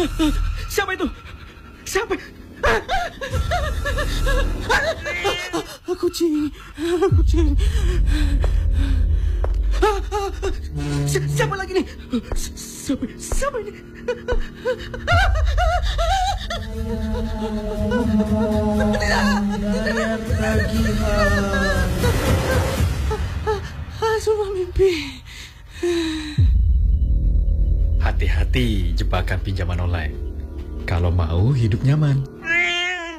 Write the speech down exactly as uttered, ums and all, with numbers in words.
Siapa itu? Siapa? Kucing, kucing. Si- siapa lagi ni? Siapa? Siapa ini? Lagi Semua mimpi. Hati-hati jebakan pinjaman online. Kalau mau hidup nyaman.